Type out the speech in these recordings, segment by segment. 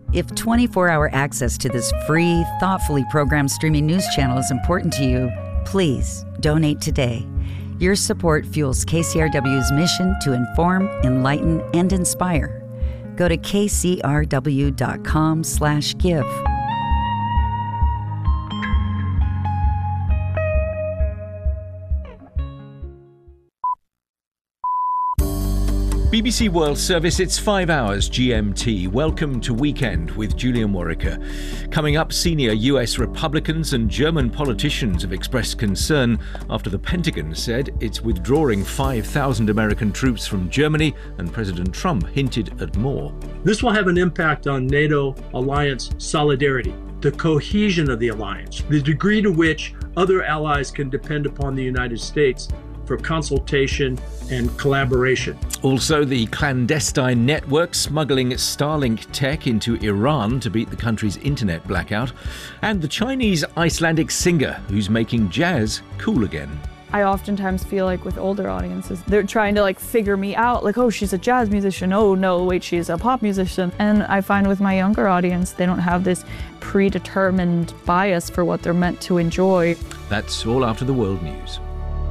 If 24-hour access to this free, thoughtfully programmed streaming news channel is important to you, please donate today. Your support fuels KCRW's mission to inform, enlighten, and inspire. Go to kcrw.com/give. BBC World Service, it's 5 hours GMT. Welcome to Weekend with Julian Warwicker. Coming up, senior US Republicans and German politicians have expressed concern after the Pentagon said it's withdrawing 5,000 American troops from Germany, and President Trump hinted at more. This will have an impact on NATO alliance solidarity, the cohesion of the alliance, the degree to which other allies can depend upon the United States for consultation and collaboration. Also, the clandestine network smuggling Starlink tech into Iran to beat the country's internet blackout, and the Chinese Icelandic singer who's making jazz cool again. I oftentimes feel like with older audiences, they're trying to figure me out, oh, she's a jazz musician, oh no, wait, she's a pop musician. And I find with my younger audience, they don't have this predetermined bias for what they're meant to enjoy. That's all after the world news.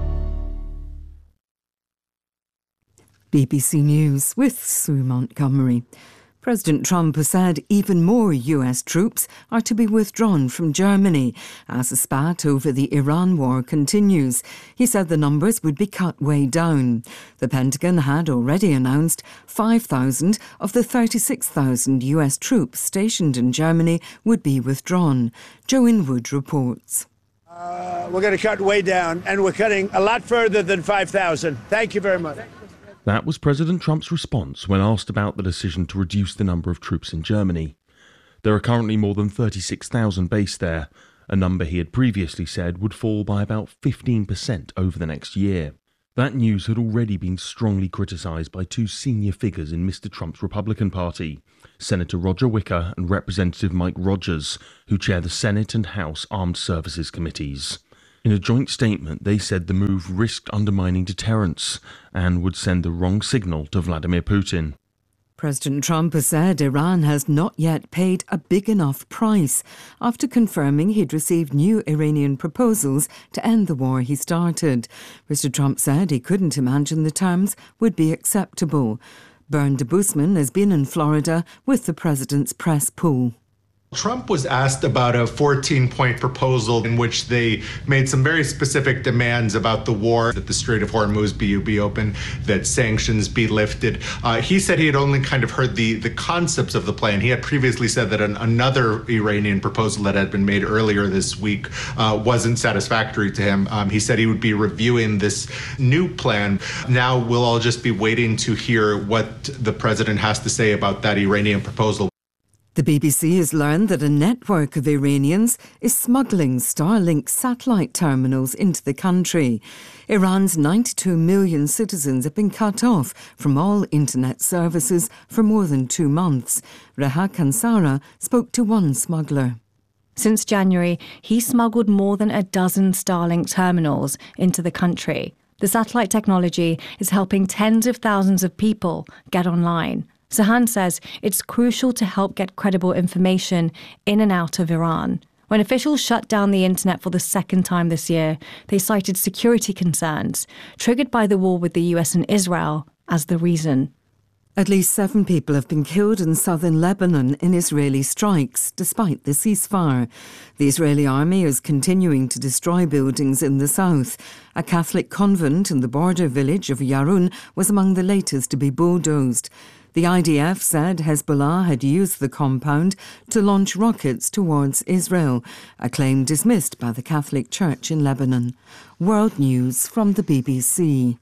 BBC News with Sue Montgomery. President Trump has said even more US troops are to be withdrawn from Germany as the spat over the Iran war continues. He said the numbers would be cut way down. The Pentagon had already announced 5,000 of the 36,000 US troops stationed in Germany would be withdrawn. Joe Inwood reports. We're going to cut way down, and we're cutting a lot further than 5,000. Thank you very much. That was President Trump's response when asked about the decision to reduce the number of troops in Germany. There are currently more than 36,000 based there, a number he had previously said would fall by about 15% over the next year. That news had already been strongly criticised by two senior figures in Mr. Trump's Republican Party, Senator Roger Wicker and Representative Mike Rogers, who chair the Senate and House Armed Services Committees. In a joint statement, they said the move risked undermining deterrence and would send the wrong signal to Vladimir Putin. President Trump has said Iran has not yet paid a big enough price after confirming he'd received new Iranian proposals to end the war he started. Mr. Trump said he couldn't imagine the terms would be acceptable. Bern Debusman has been in Florida with the president's press pool. Trump was asked about a 14-point proposal in which they made some very specific demands about the war, that the Strait of Hormuz be open, that sanctions be lifted. He said he had only kind of heard the concepts of the plan. He had previously said that another Iranian proposal that had been made earlier this week wasn't satisfactory to him. He said he would be reviewing this new plan. Now we'll all just be waiting to hear what the president has to say about that Iranian proposal. The BBC has learned that a network of Iranians is smuggling Starlink satellite terminals into the country. Iran's 92 million citizens have been cut off from all internet services for more than 2 months. Reha Kansara spoke to one smuggler. Since January, he smuggled more than a dozen Starlink terminals into the country. The satellite technology is helping tens of thousands of people get online. Sahan says it's crucial to help get credible information in and out of Iran. When officials shut down the internet for the second time this year, they cited security concerns, triggered by the war with the US and Israel, as the reason. At least 7 people have been killed in southern Lebanon in Israeli strikes, despite the ceasefire. The Israeli army is continuing to destroy buildings in the south. A Catholic convent in the border village of Yarun was among the latest to be bulldozed. The IDF said Hezbollah had used the compound to launch rockets towards Israel, a claim dismissed by the Catholic Church in Lebanon. World News from the BBC.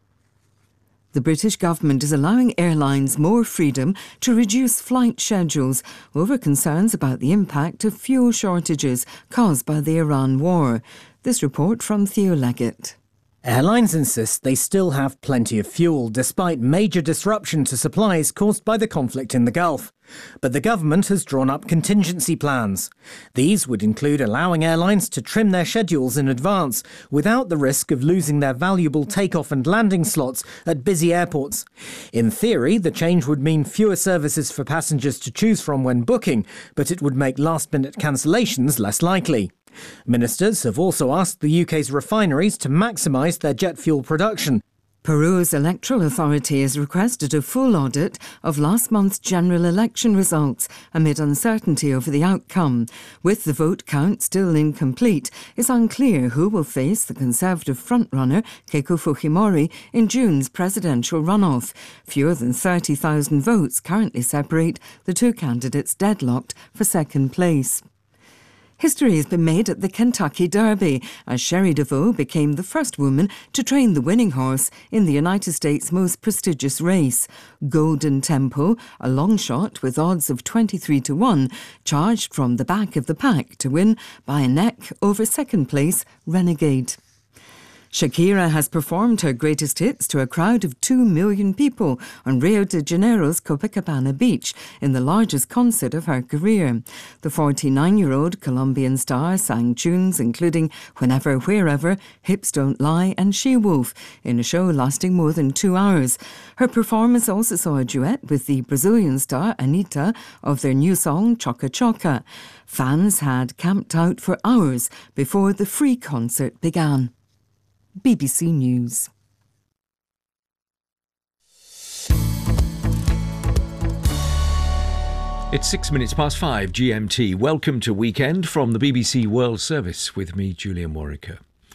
The British government is allowing airlines more freedom to reduce flight schedules over concerns about the impact of fuel shortages caused by the Iran war. This report from Theo Leggett. Airlines insist they still have plenty of fuel, despite major disruption to supplies caused by the conflict in the Gulf. But the government has drawn up contingency plans. These would include allowing airlines to trim their schedules in advance without the risk of losing their valuable takeoff and landing slots at busy airports. In theory, the change would mean fewer services for passengers to choose from when booking, but it would make last-minute cancellations less likely. Ministers have also asked the UK's refineries to maximise their jet fuel production. Peru's electoral authority has requested a full audit of last month's general election results amid uncertainty over the outcome. With the vote count still incomplete, it's unclear who will face the Conservative frontrunner Keiko Fujimori in June's presidential runoff. Fewer than 30,000 votes currently separate the two candidates deadlocked for second place. History has been made at the Kentucky Derby as Sherry DeVoe became the first woman to train the winning horse in the United States' most prestigious race. Golden Tempo, a long shot with odds of 23-1, charged from the back of the pack to win by a neck over second place Renegade. Shakira has performed her greatest hits to a crowd of 2 million people on Rio de Janeiro's Copacabana beach in the largest concert of her career. The 49-year-old Colombian star sang tunes including Whenever, Wherever, Hips Don't Lie and She-Wolf in a show lasting more than 2 hours. Her performance also saw a duet with the Brazilian star Anitta of their new song Choca Choca. Fans had camped out for hours before the free concert began. BBC News. It's 5 GMT. Welcome to Weekend from the BBC World Service with me, Julian Warwicker.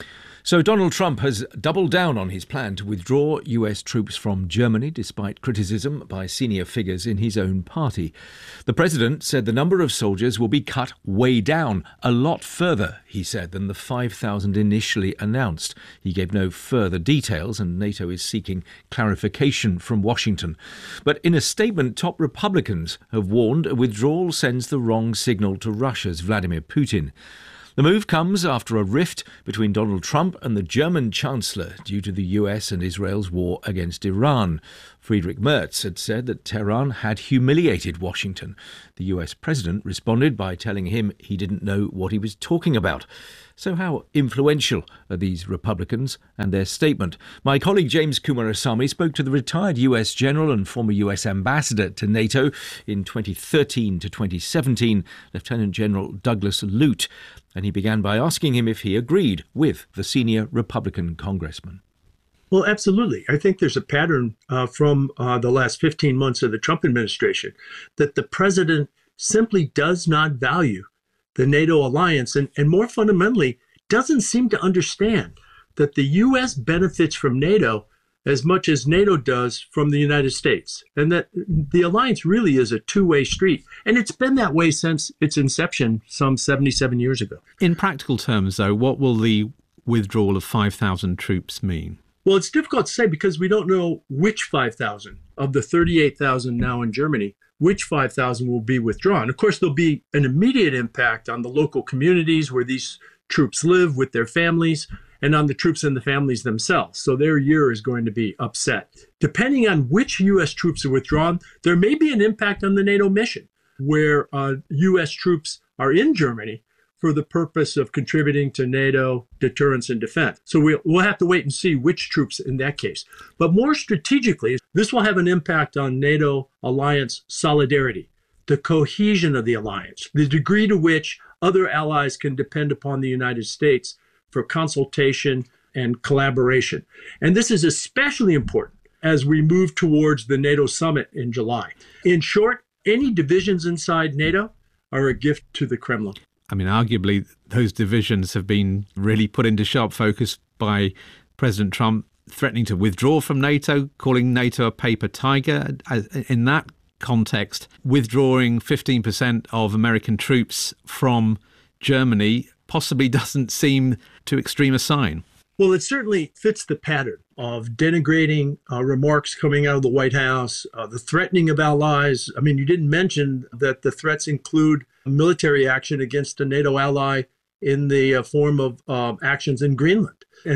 So Donald Trump has doubled down on his plan to withdraw US troops from Germany, despite criticism by senior figures in his own party. The president said the number of soldiers will be cut way down, a lot further, he said, than the 5,000 initially announced. He gave no further details, and NATO is seeking clarification from Washington. But in a statement, top Republicans have warned a withdrawal sends the wrong signal to Russia's Vladimir Putin. The move comes after a rift between Donald Trump and the German Chancellor due to the US and Israel's war against Iran. Friedrich Merz had said that Tehran had humiliated Washington. The US president responded by telling him he didn't know what he was talking about. So how influential are these Republicans and their statement? My colleague James Kumarasamy spoke to the retired US general and former US ambassador to NATO in 2013 to 2017, Lieutenant General Douglas Lute, and he began by asking him if he agreed with the senior Republican congressman. Well, absolutely. I think there's a pattern from the last 15 months of the Trump administration that the president simply does not value the NATO alliance and more fundamentally, doesn't seem to understand that the U.S. benefits from NATO as much as NATO does from the United States, and that the alliance really is a two-way street. And it's been that way since its inception some 77 years ago. In practical terms, though, what will the withdrawal of 5,000 troops mean? Well, it's difficult to say because we don't know which 5,000 of the 38,000 now in Germany, which 5,000 will be withdrawn. Of course, there'll be an immediate impact on the local communities where these troops live with their families and on the troops and the families themselves. So their year is going to be upset. Depending on which U.S. troops are withdrawn, there may be an impact on the NATO mission where U.S. troops are in Germany for the purpose of contributing to NATO deterrence and defense. So we'll have to wait and see which troops in that case. But more strategically, this will have an impact on NATO alliance solidarity, the cohesion of the alliance, the degree to which other allies can depend upon the United States for consultation and collaboration. And this is especially important as we move towards the NATO summit in July. In short, any divisions inside NATO are a gift to the Kremlin. I mean, arguably, those divisions have been really put into sharp focus by President Trump threatening to withdraw from NATO, calling NATO a paper tiger. In that context, withdrawing 15% of American troops from Germany possibly doesn't seem too extreme a sign. Well, it certainly fits the pattern of denigrating remarks coming out of the White House, the threatening of allies. I mean, you didn't mention that the threats include military action against a NATO ally in the form of actions in Greenland. And then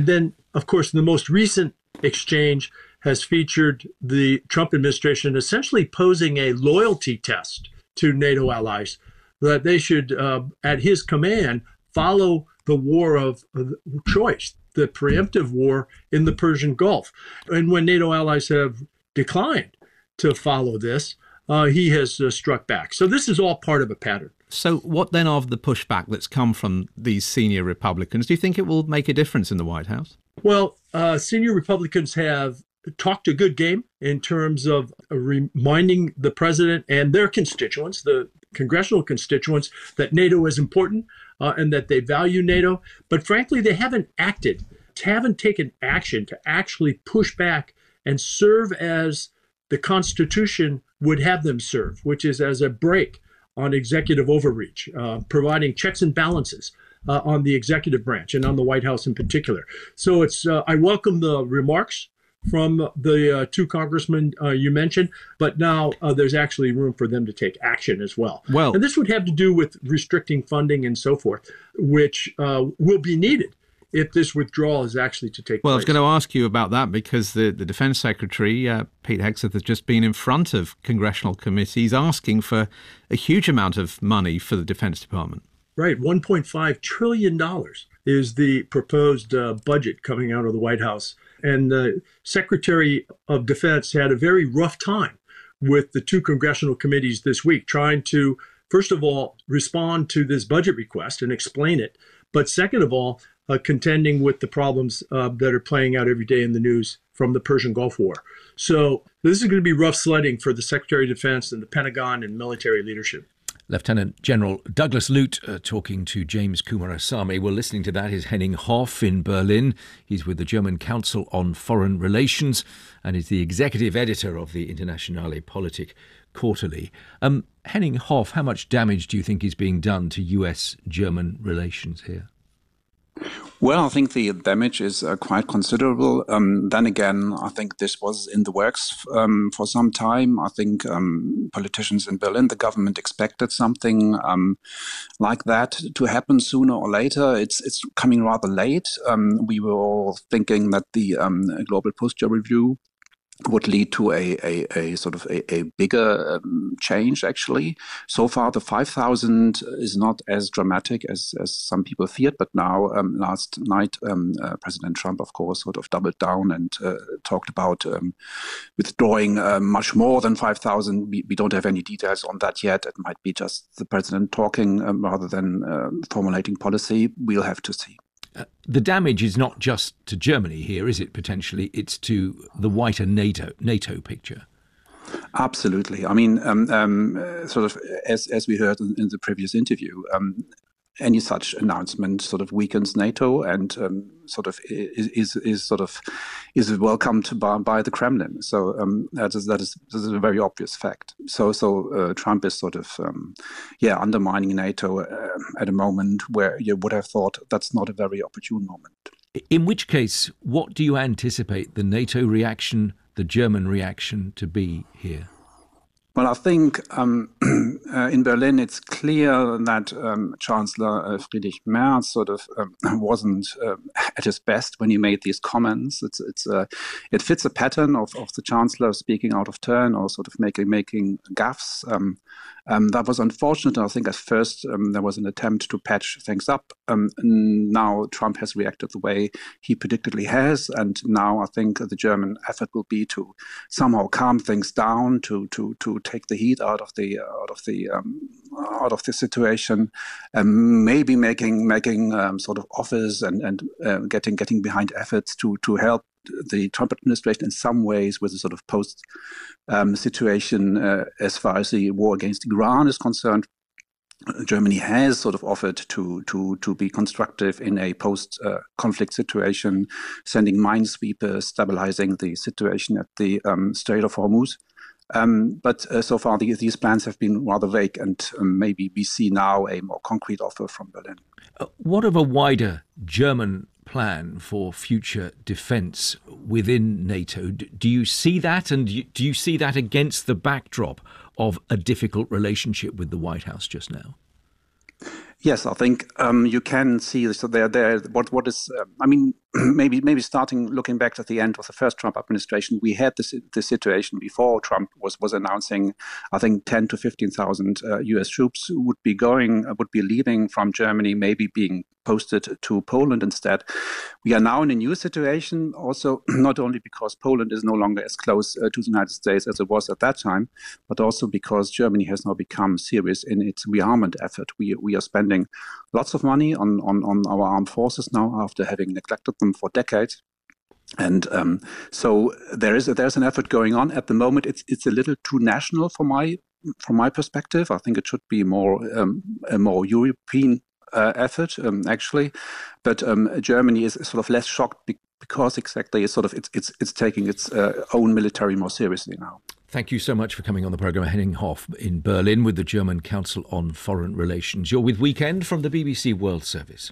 Of course, the most recent exchange has featured the Trump administration essentially posing a loyalty test to NATO allies, that they should, at his command, follow the war of choice, the preemptive war in the Persian Gulf. And when NATO allies have declined to follow this, he has struck back. So this is all part of a pattern. So what then of the pushback that's come from these senior Republicans? Do you think it will make a difference in the White House? Well, senior Republicans have talked a good game in terms of reminding the president and their constituents, the congressional constituents, that NATO is important and that they value NATO. But frankly, they haven't taken action to actually push back and serve as the Constitution would have them serve, which is as a brake on executive overreach, providing checks and balances on the executive branch and on the White House in particular. So I welcome the remarks from the two congressmen you mentioned, but now there's actually room for them to take action as well. And this would have to do with restricting funding and so forth, which will be needed if this withdrawal is actually to take place. Well, I was going to ask you about that because the Defense Secretary, Pete Hegseth, has just been in front of congressional committees asking for a huge amount of money for the Defense Department. Right. $1.5 trillion is the proposed budget coming out of the White House. And the Secretary of Defense had a very rough time with the two congressional committees this week, trying to, first of all, respond to this budget request and explain it. But second of all, contending with the problems that are playing out every day in the news from the Persian Gulf War. So this is going to be rough sledding for the Secretary of Defense and the Pentagon and military leadership. Lieutenant General Douglas Lute talking to James Coomarasamy. We're listening to that is Henning Hoff in Berlin. He's with the German Council on Foreign Relations and is the executive editor of the Internationale Politik Quarterly. Henning Hoff, how much damage do you think is being done to US-German relations here? Well, I think the damage is quite considerable. Then again, I think this was in the works for some time. I think politicians in Berlin, the government expected something like that to happen sooner or later. It's coming rather late. We were all thinking that the Global Posture Review would lead to a sort of a bigger change, actually. So far, the 5,000 is not as dramatic as some people feared, but now, last night, President Trump, of course, sort of doubled down and talked about withdrawing much more than 5,000. We don't have any details on that yet. It might be just the president talking rather than formulating policy. We'll have to see. The damage is not just to Germany here, is it, potentially? It's to the wider NATO picture. Absolutely. I mean, sort of as we heard in the previous interview, any such announcement sort of weakens NATO and sort of is welcomed by the Kremlin. So that is a very obvious fact. So Trump is sort of undermining NATO at a moment where you would have thought that's not a very opportune moment. In which case, what do you anticipate the NATO reaction, the German reaction to be here? Well, I think in Berlin it's clear that Chancellor Friedrich Merz sort of wasn't at his best when he made these comments. It fits a pattern of the Chancellor speaking out of turn or sort of making gaffes. That was unfortunate. I think at first there was an attempt to patch things up. Now Trump has reacted the way he predictably has, and now I think the German effort will be to somehow calm things down, to take the heat out of the situation, maybe making sort of offers and getting behind efforts to help the Trump administration in some ways with a sort of post situation as far as the war against Iran is concerned. Germany has sort of offered to be constructive in a post-conflict situation, sending minesweepers, stabilizing the situation at the Strait of Hormuz. But so far, these plans have been rather vague, and maybe we see now a more concrete offer from Berlin. What of a wider German plan for future defence within NATO? Do you see that, and do you see that against the backdrop of a difficult relationship with the White House just now? Yes, I think you can see. So there. What is? I mean, maybe starting looking back at the end of the first Trump administration, we had this situation before Trump was announcing. I think 10 to 15,000 U.S. troops would be leaving from Germany, maybe being posted to Poland instead. We are now in a new situation, also not only because Poland is no longer as close to the United States as it was at that time, but also because Germany has now become serious in its rearmament effort. We are spending lots of money on our armed forces now after having neglected them for decades. And so there's an effort going on at the moment. It's a little too national from my perspective. I think it should be a more European effort, actually, but Germany is sort of less shocked because exactly it's taking its own military more seriously now. Thank you so much for coming on the programme. Henning Hoff in Berlin with the German Council on Foreign Relations. You're with Weekend from the BBC World Service.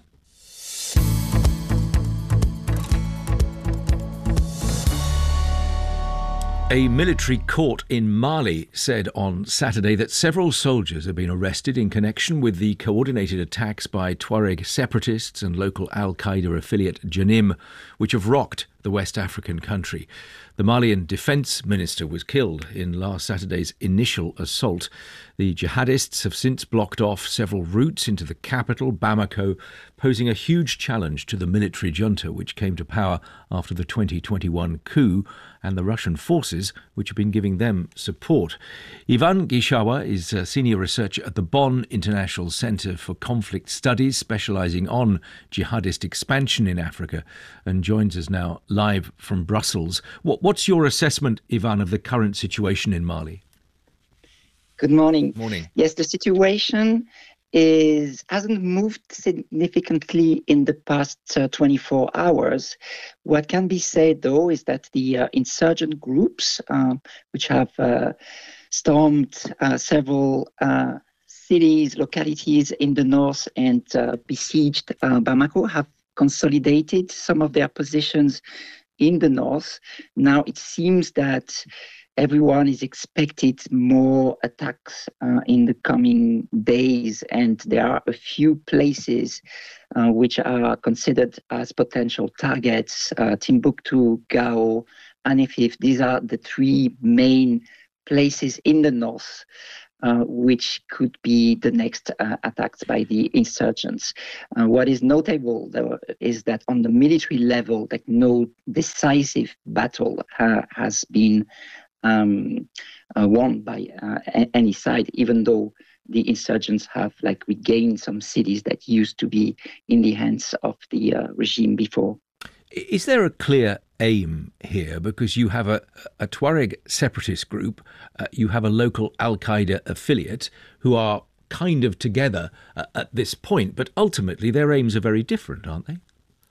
A military court in Mali said on Saturday that several soldiers have been arrested in connection with the coordinated attacks by Tuareg separatists and local al-Qaeda affiliate Janim, which have rocked the West African country. The Malian defence minister was killed in last Saturday's initial assault. The jihadists have since blocked off several routes into the capital, Bamako, posing a huge challenge to the military junta which came to power after the 2021 coup and the Russian forces which have been giving them support. Ivan Gishawa is a senior researcher at the Bonn International Centre for Conflict Studies, specialising on jihadist expansion in Africa, and joins us now live from Brussels. What's your assessment, Ivan, of the current situation in Mali? Good morning. Morning. Yes, the situation hasn't moved significantly in the past 24 hours. What can be said, though, is that the insurgent groups, which have stormed several cities, localities in the north and besieged Bamako, have consolidated some of their positions in the north. Now it seems that everyone is expected more attacks in the coming days, and there are a few places which are considered as potential targets: Timbuktu, Gao, Anefif. These are the three main places in the north which could be the next attacks by the insurgents. What is notable, though, is that on the military level, that no decisive battle has been won by any side, even though the insurgents have regained some cities that used to be in the hands of the regime before. Is there a clear aim here? Because you have a Tuareg separatist group, you have a local al-Qaeda affiliate who are kind of together at this point, but ultimately their aims are very different, aren't they?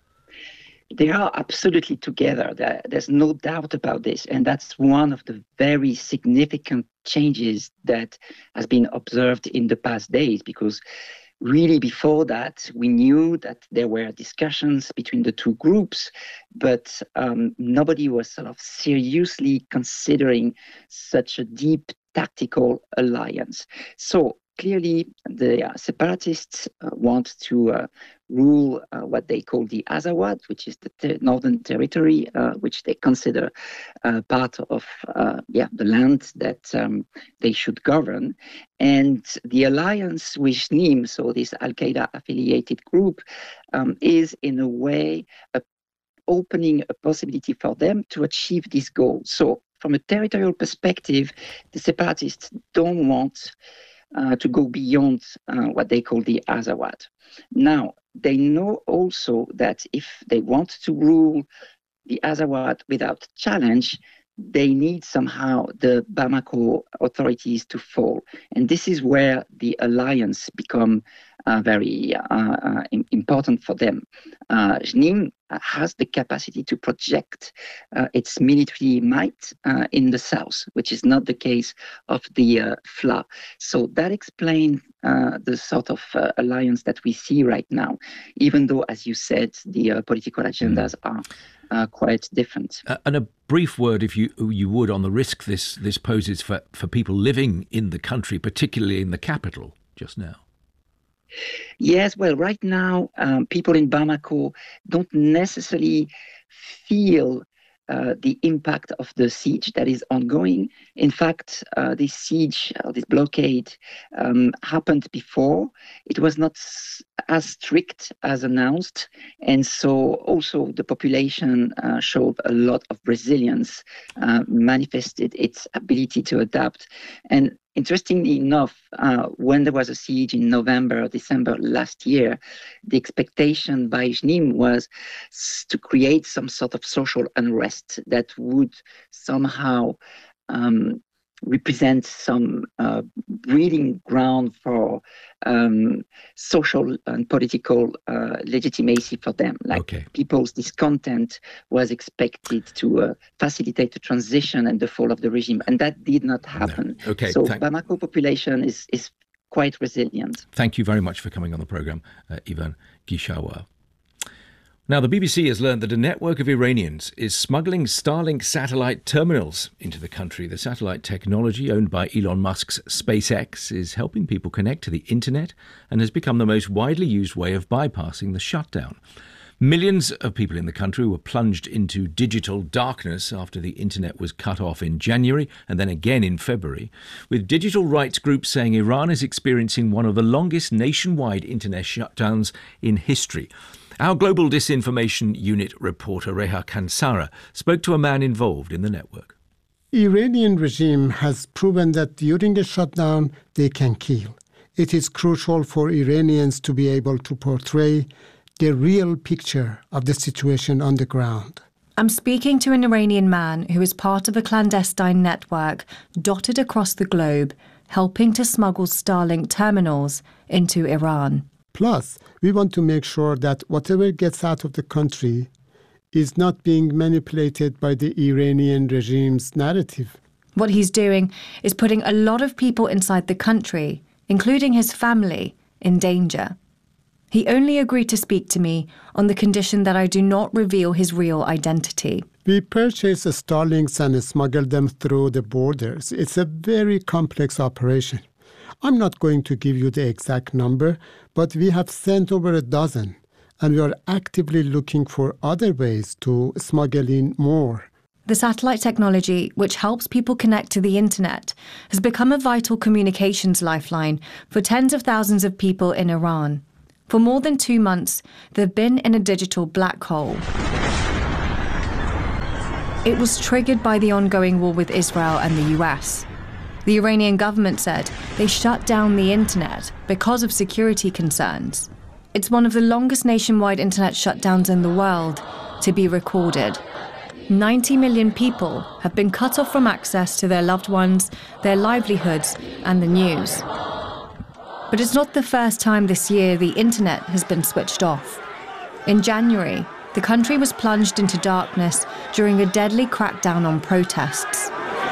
They are absolutely together. There's no doubt about this. And that's one of the very significant changes that has been observed in the past days, because really before that, we knew that there were discussions between the two groups, but nobody was sort of seriously considering such a deep tactical alliance. So clearly, the separatists want to rule what they call the Azawad, which is the northern territory, which they consider part of the land that they should govern. And the alliance with NIM, so this Al-Qaeda affiliated group, is in a way opening a possibility for them to achieve this goal. So from a territorial perspective, the separatists don't want to go beyond what they call the Azawad. Now, they know also that if they want to rule the Azawad without challenge, they need somehow the Bamako authorities to fall. And this is where the alliance become very important for them. JNIM has the capacity to project its military might in the south, which is not the case of the FLA. So that explains the sort of alliance that we see right now, even though, as you said, the political agendas are quite different. And a brief word, if you would, on the risk this poses for people living in the country, particularly in the capital just now. Yes, well, right now, people in Bamako don't necessarily feel the impact of the siege that is ongoing. In fact, this siege, this blockade, happened before. It was not as strict as announced. And so also the population showed a lot of resilience, manifested its ability to adapt. And interestingly enough, when there was a siege in November or December last year, the expectation by JNIM was to create some sort of social unrest that would somehow represent some breeding ground for social and political legitimacy for them. People's discontent was expected to facilitate the transition and the fall of the regime, and that did not happen. No. Okay, so Bamako population is quite resilient. Thank you very much for coming on the programme, Ivan Gishawa. Now, the BBC has learned that a network of Iranians is smuggling Starlink satellite terminals into the country. The satellite technology owned by Elon Musk's SpaceX is helping people connect to the internet and has become the most widely used way of bypassing the shutdown. Millions of people in the country were plunged into digital darkness after the internet was cut off in January and then again in February, with digital rights groups saying Iran is experiencing one of the longest nationwide internet shutdowns in history. Our Global Disinformation Unit reporter Reha Kansara spoke to a man involved in the network. Iranian regime has proven that during a shutdown they can kill. It is crucial for Iranians to be able to portray the real picture of the situation on the ground. I'm speaking to an Iranian man who is part of a clandestine network dotted across the globe, helping to smuggle Starlink terminals into Iran. Plus, we want to make sure that whatever gets out of the country is not being manipulated by the Iranian regime's narrative. What he's doing is putting a lot of people inside the country, including his family, in danger. He only agreed to speak to me on the condition that I do not reveal his real identity. We purchase Starlinks and smuggle them through the borders. It's a very complex operation. I'm not going to give you the exact number, but we have sent over a dozen, and we are actively looking for other ways to smuggle in more. The satellite technology, which helps people connect to the internet, has become a vital communications lifeline for tens of thousands of people in Iran. For more than 2 months, they've been in a digital black hole. It was triggered by the ongoing war with Israel and the US. The Iranian government said they shut down the internet because of security concerns. It's one of the longest nationwide internet shutdowns in the world to be recorded. 90 million people have been cut off from access to their loved ones, their livelihoods, and the news. But it's not the first time this year the internet has been switched off. In January, the country was plunged into darkness during a deadly crackdown on protests.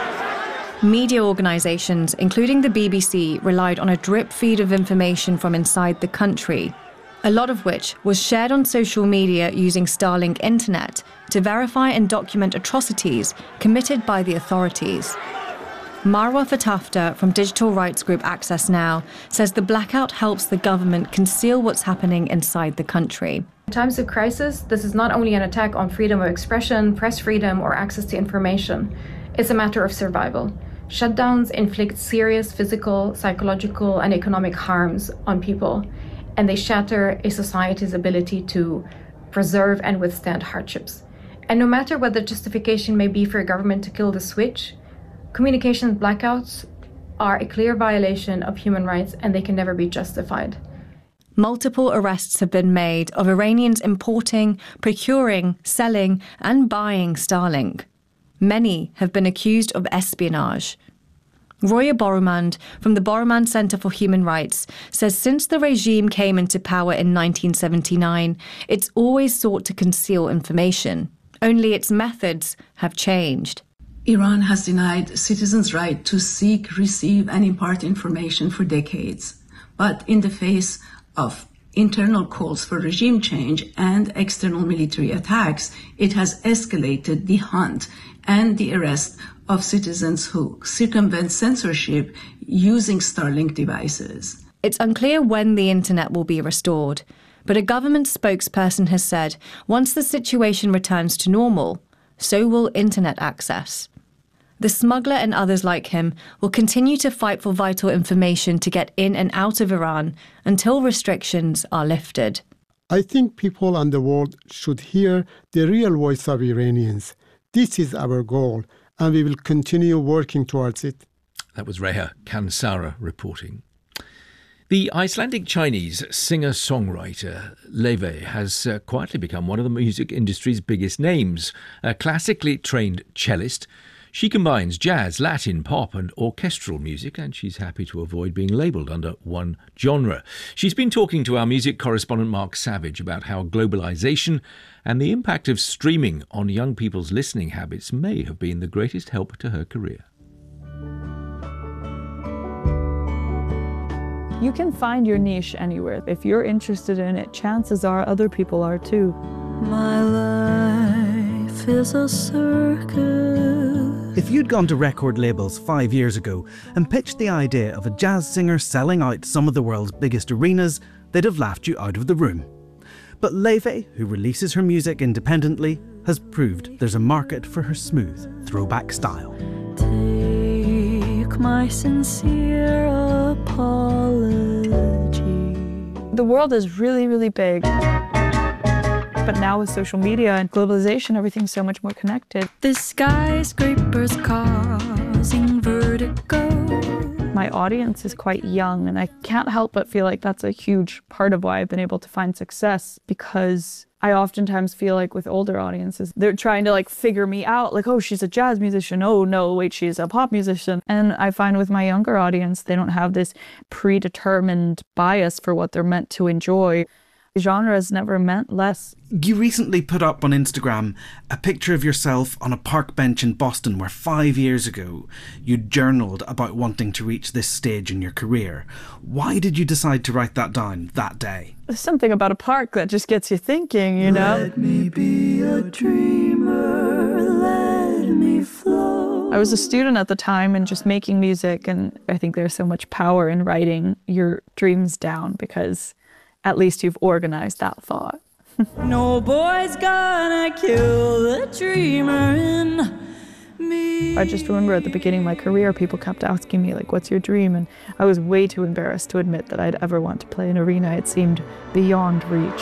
Media organisations, including the BBC, relied on a drip feed of information from inside the country, a lot of which was shared on social media using Starlink internet to verify and document atrocities committed by the authorities. Marwa Fatafta from digital rights group Access Now says the blackout helps the government conceal what's happening inside the country. In times of crisis, this is not only an attack on freedom of expression, press freedom, or access to information. It's a matter of survival. Shutdowns inflict serious physical, psychological, and economic harms on people, and they shatter a society's ability to preserve and withstand hardships. And no matter what the justification may be for a government to kill the switch, communications blackouts are a clear violation of human rights, and they can never be justified. Multiple arrests have been made of Iranians importing, procuring, selling, and buying Starlink. Many have been accused of espionage. Roya Borumand from the Borumand Center for Human Rights says since the regime came into power in 1979, it's always sought to conceal information. Only its methods have changed. Iran has denied citizens' right to seek, receive, and impart information for decades. But in the face of internal calls for regime change and external military attacks, it has escalated the hunt and the arrest of citizens who circumvent censorship using Starlink devices. It's unclear when the internet will be restored, but a government spokesperson has said once the situation returns to normal, so will internet access. The smuggler and others like him will continue to fight for vital information to get in and out of Iran until restrictions are lifted. I think people on the world should hear the real voice of Iranians. This is our goal, and we will continue working towards it. That was Reha Kansara reporting. The Icelandic Chinese singer-songwriter Laufey has quietly become one of the music industry's biggest names. A classically trained cellist, she combines jazz, Latin, pop and orchestral music, and she's happy to avoid being labelled under one genre. She's been talking to our music correspondent Mark Savage about how globalisation and the impact of streaming on young people's listening habits may have been the greatest help to her career. You can find your niche anywhere. If you're interested in it, chances are other people are too. My life is a circus. If you'd gone to record labels 5 years ago and pitched the idea of a jazz singer selling out some of the world's biggest arenas, they'd have laughed you out of the room. But Laufey, who releases her music independently, has proved there's a market for her smooth throwback style. Take my sincere apology. The world is really, really big. But now with social media and globalization, everything's so much more connected. The skyscrapers causing vertigo. My audience is quite young, and I can't help but feel like that's a huge part of why I've been able to find success, because I oftentimes feel like with older audiences, they're trying to like figure me out, like, oh, she's a jazz musician. Oh, no, wait, she's a pop musician. And I find with my younger audience, they don't have this predetermined bias for what they're meant to enjoy. Genre has never meant less. You recently put up on Instagram a picture of yourself on a park bench in Boston where 5 years ago you journaled about wanting to reach this stage in your career. Why did you decide to write that down that day? There's something about a park that just gets you thinking, you know? Let me be a dreamer, let me flow. I was a student at the time and just making music, and I think there's so much power in writing your dreams down because at least you've organized that thought. No boy's gonna kill the dreamer in me. I just remember at the beginning of my career, people kept asking me, like, what's your dream? And I was way too embarrassed to admit that I'd ever want to play an arena. It seemed beyond reach.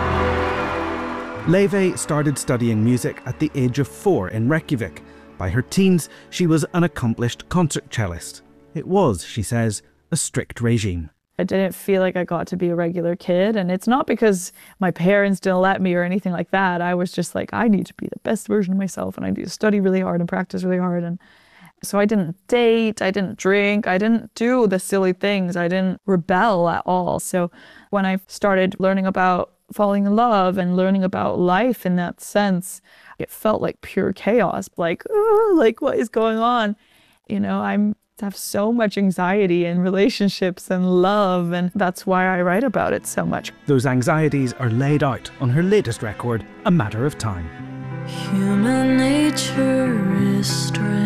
Laufey started studying music at the age of 4 in Reykjavik. By her teens, she was an accomplished concert cellist. It was, she says, a strict regime. I didn't feel like I got to be a regular kid, and it's not because my parents didn't let me or anything like that. I was just like, I need to be the best version of myself, and I need to study really hard and practice really hard. And so I didn't date, I didn't drink, I didn't do the silly things, I didn't rebel at all. So when I started learning about falling in love and learning about life in that sense, it felt like pure chaos, like what is going on? You know, I have so much anxiety in relationships and love, and that's why I write about it so much. Those anxieties are laid out on her latest record, A Matter of Time. Human nature is strange.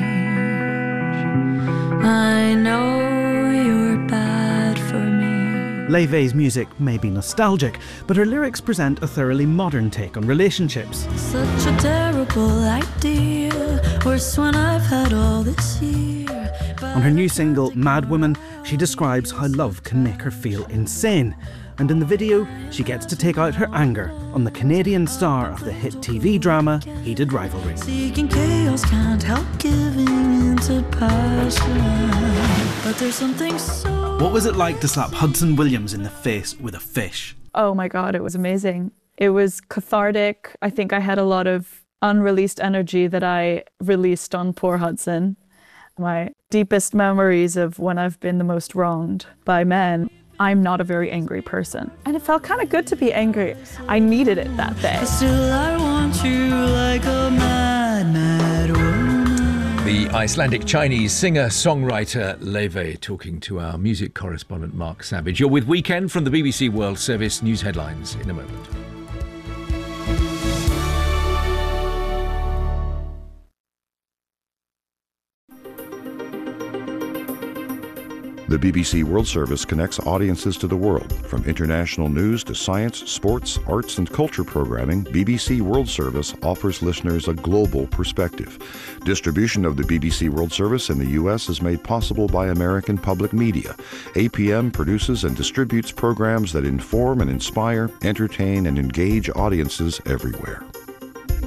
I know you're bad for me. Laufey's music may be nostalgic, but her lyrics present a thoroughly modern take on relationships. Such a terrible idea, worse when I've had all this year. On her new single, Mad Woman, she describes how love can make her feel insane. And in the video, she gets to take out her anger on the Canadian star of the hit TV drama, Heated Rivalry. Seeking chaos, can't help giving into passion. But there's something so... What was it like to slap Hudson Williams in the face with a fish? Oh my God, it was amazing. It was cathartic. I think I had a lot of unreleased energy that I released on poor Hudson. My deepest memories of when I've been the most wronged by men. I'm not a very angry person. And it felt kind of good to be angry. I needed it that day. Still I want you like a mad, mad woman. The Icelandic Chinese singer-songwriter Laufey talking to our music correspondent Mark Savage. You're with Weekend from the BBC World Service. News headlines in a moment. The BBC World Service connects audiences to the world. From international news to science, sports, arts, and culture programming, BBC World Service offers listeners a global perspective. Distribution of the BBC World Service in the U.S. is made possible by American Public Media. APM produces and distributes programs that inform and inspire, entertain, and engage audiences everywhere.